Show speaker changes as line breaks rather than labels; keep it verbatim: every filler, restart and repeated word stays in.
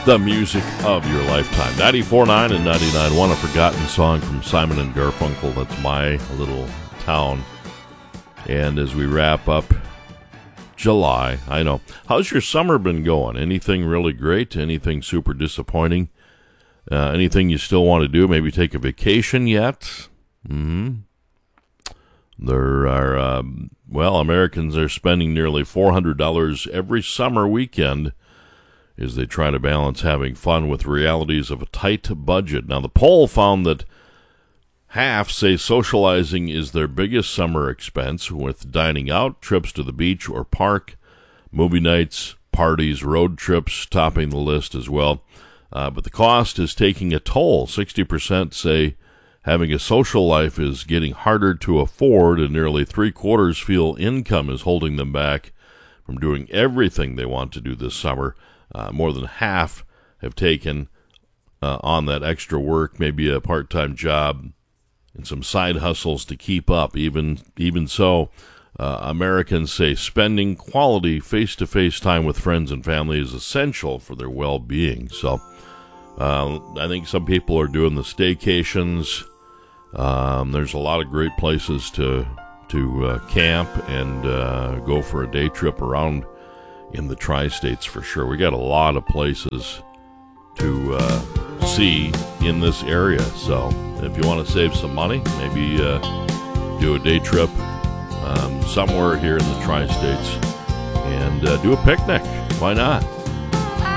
the music of your lifetime. ninety-four point nine and ninety-nine point one, a forgotten song from Simon and Garfunkel. That's My Little Town. And as we wrap up July, I know. How's your summer been going? Anything really great? Anything super disappointing? Uh, anything you still want to do? Maybe take a vacation yet? Mm-hmm. There are, um, well, Americans are spending nearly four hundred dollars every summer weekend as they try to balance having fun with realities of a tight budget. Now, the poll found that half say socializing is their biggest summer expense, with dining out, trips to the beach or park, movie nights, parties, road trips topping the list as well. Uh, but the cost is taking a toll. sixty percent say having a social life is getting harder to afford, and nearly three-quarters feel income is holding them back from doing everything they want to do this summer. Uh, more than half have taken uh, on that extra work, maybe a part-time job and some side hustles to keep up. Even even so, uh, Americans say spending quality face-to-face time with friends and family is essential for their well-being. So uh, I think some people are doing the staycations. Um, there's a lot of great places to to uh, camp and uh, go for a day trip around in the tri-states for sure. We got a lot of places to uh, see in this area. So if you want to save some money, maybe uh, do a day trip um, somewhere here in the tri-states and uh, do a picnic. Why not?